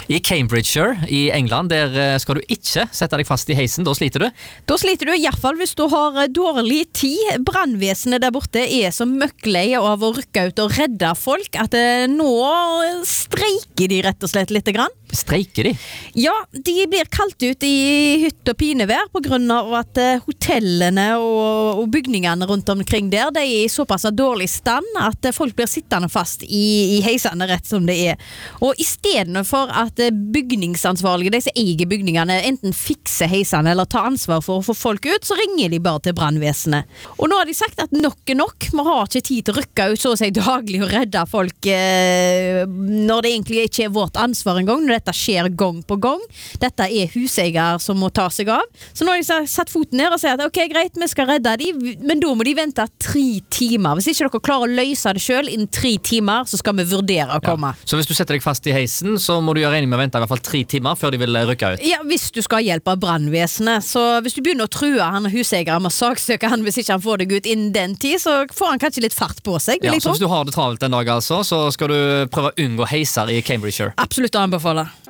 I Cambridgeshire i England, der skal du ikke sette deg fast i heisen, da sliter du. Da sliter du I hvert fall hvis du har dårlig tid. Brandvesenet der borte så møkkleie av å rykke ut og redde folk, at nå streiker de rett og slett litt grann. Streiker de? Ja, de blir kalt ut I hytt og pinevær på grunn av at hotellene og bygningene rundt omkring der, de I såpass dårlig stand at folk blir sittende fast I heisene rett som det Og I stedet for at bygningsansvarlige, de som eier bygningene, enten fikser heisene eller tar ansvar for å få folk ut, så ringer de bare til brandvesenet. Og nå har de sagt at nok nok, vi har ikke tid til å rykke ut så å si daglig og redde folk når det egentlig ikke vårt ansvar en gang, når dette skjer gang på gang. Dette huseier som må ta seg av. Så nå har de satt foten ned og sier at ok, greit, vi skal redde de, men da må de vente 3 timer. Hvis ikke dere klarer å løse det selv innen 3 timer, så skal vi vurdere å komme. Ja. Så hvis du setter deg fast I heisen, så må du gjøre enig med å vente I hvert fall 3 timer før de vil rykke ut. Ja, hvis du skal ha hjelp av brandvesenet. Så hvis du begynner å true han huseier med å saksøke han hvis ikke han får deg ut innen den tid, så får han kanskje litt fart på seg. Ja, så hvis du har det travelt en dag altså, så skal du prøve å unngå heiser I Cambridgeshire. Absolutt å anbefale.